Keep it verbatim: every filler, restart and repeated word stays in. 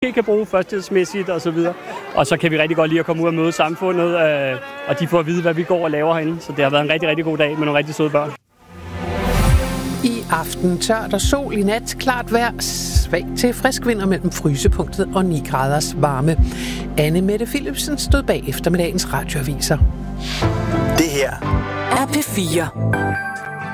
kan bruge førstehjælpsmæssigt og så videre. Og så kan vi rigtig godt lide at komme ud og møde samfundet, øh, og de får at vide, hvad vi går og laver herinde. Så det har været en rigtig, rigtig god dag med nogle rigtig søde børn. I aften tørt og sol, i nat klart vejr, svag til frisk vind mellem frysepunktet og ni graders varme. Anne Mette Philipsen stod bag eftermiddagens radioaviser. Det her er P fire.